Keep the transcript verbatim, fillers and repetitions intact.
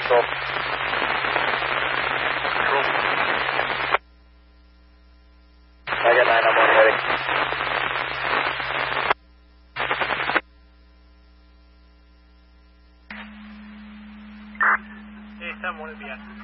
stop. Room. Tiger nine, I'm on heading. Sí, estamos bien.